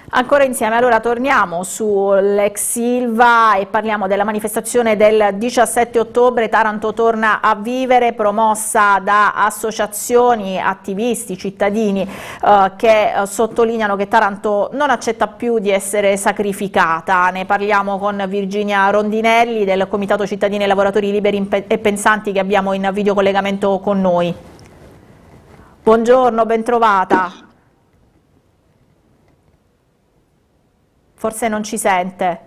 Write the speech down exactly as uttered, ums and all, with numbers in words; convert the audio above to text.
Ancora insieme, allora torniamo sull'ex Ilva e parliamo della manifestazione del diciassette ottobre. Taranto torna a vivere, promossa da associazioni, attivisti, cittadini eh, che eh, sottolineano che Taranto non accetta più di essere sacrificata. Ne parliamo con Virginia Rondinelli del Comitato Cittadini e Lavoratori Liberi e Pensanti, che abbiamo in videocollegamento con noi. Buongiorno, bentrovata. Forse non ci sente.